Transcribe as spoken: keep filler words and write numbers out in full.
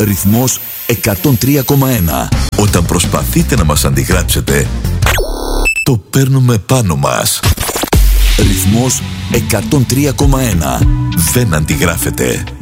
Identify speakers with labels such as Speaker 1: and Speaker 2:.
Speaker 1: Ρυθμός εκατόν τρία κόμμα ένα. Όταν προσπαθείτε να μας αντιγράψετε, το παίρνουμε πάνω μας. Ρυθμός εκατόν τρία κόμμα ένα. Δεν αντιγράφεται.